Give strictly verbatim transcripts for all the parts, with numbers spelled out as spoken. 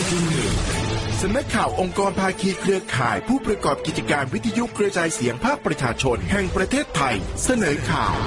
ที่หนึ่งสำนักข่าวองค์กรภาคีเครือข่ายผู้ประกอบกิจการวิทยุกระจายเสียงภาคประชาชนแห่งประเทศไทยเสนอข่าว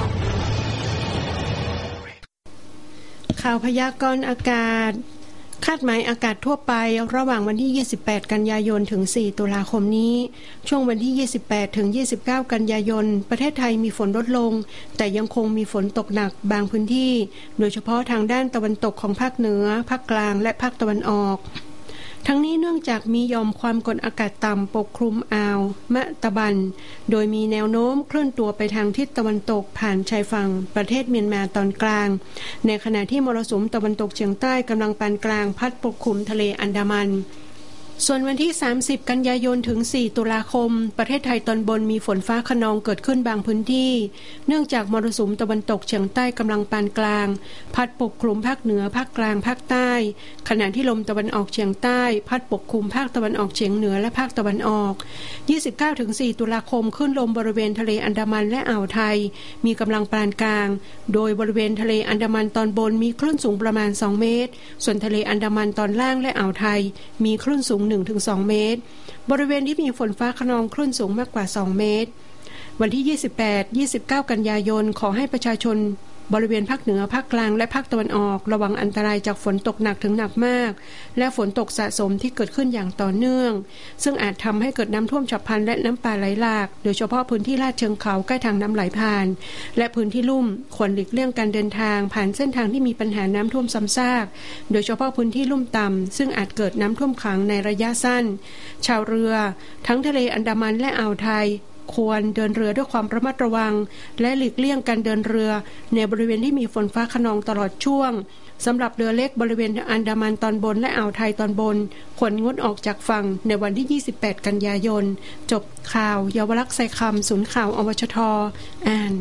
ข่าวพยากรณ์อากาศคาดหมายอากาศทั่วไประหว่างวันที่ยี่สิบแปดกันยายนถึงสี่ตุลาคมนี้ช่วงวันที่ยี่สิบแปดถึงยี่สิบเก้ากันยายนประเทศไทยมีฝนลดลงแต่ยังคงมีฝนตกหนักบางพื้นที่โดยเฉพาะทางด้านตะวันตกของภาคเหนือภาคกลางและภาคตะวันออกทั้งนี้เนื่องจากมีหย่อมความกดอากาศต่ำปกคลุมอ่าวมะตะบันโดยมีแนวโน้มเคลื่อนตัวไปทางทิศตะวันตกผ่านชายฝั่งประเทศเมียนมาตอนกลางในขณะที่มรสุมตะวันตกเฉียงใต้กำลังปานกลางพัดปกคลุมทะเลอันดามันส่วนวันที่สามสิบกันยายนถึงสี่ตุลาคมประเทศไทยตอนบนมีฝนฟ้าคะนองเกิดขึ้นบางพื้นที่เนื่องจากมรสุมตะวันตกเฉียงใต้กำลังปานกลางพัดปกคลุมภาคเหนือภาคกลางภาคใต้ขณะที่ลมตะวันออกเฉียงใต้พัดปกคลุมภาคตะวันออกเฉียงเหนือและภาคตะวันออกยี่สิบเก้าถึงสี่ตุลาคมคลื่นลมบริเวณทะเลอันดามันและอ่าวไทยมีกำลังปานกลางโดยบริเวณทะเลอันดามันตอนบนมีคลื่นสูงประมาณสองเมตรส่วนทะเลอันดามันตอนล่างและอ่าวไทยมีคลื่นสูง หนึ่งถึงสอง เมตรบริเวณที่มีฝนฟ้าคะนองคลื่นสูงมากกว่าสองเมตรวันที่ยี่สิบแปด ยี่สิบเก้ากันยายนขอให้ประชาชนบริเวณภาคเหนือภาคกลางและภาคตะวันออกระวังอันตรายจากฝนตกหนักถึงหนักมากและฝนตกสะสมที่เกิดขึ้นอย่างต่อเนื่องซึ่งอาจทำให้เกิดน้ำท่วมฉับพลันและน้ำป่าไหลหลากโดยเฉพาะพื้นที่ลาดเชิงเขาใกล้ทางน้ำไหลผ่านและพื้นที่ลุ่มควรหลีกเลี่ยงการเดินทางผ่านเส้นทางที่มีปัญหาน้ำท่วมซ้ำซากโดยเฉพาะพื้นที่ลุ่มต่ำซึ่งอาจเกิดน้ำท่วมขังในระยะสั้นชาวเรือทั้งทะเลอันดามันและอ่าวไทยควรเดินเรือด้วยความระมัดระวังและหลีกเลี่ยงการเดินเรือในบริเวณที่มีฝนฟ้าคะนองตลอดช่วงสำหรับเรือเล็กบริเวณอันดามันตอนบนและอ่าวไทยตอนบนควรงดออกจากฝั่งในวันที่ยี่สิบแปดกันยายนจบข่าวเยาวลักษณ์ไซคำศูนย์ข่าวอวชทอ่าน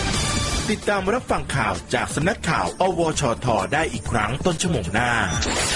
ติดตามรับฟังข่าวจากสำนักข่าวอวชทได้อีกครั้งต้นชั่วโมงหน้า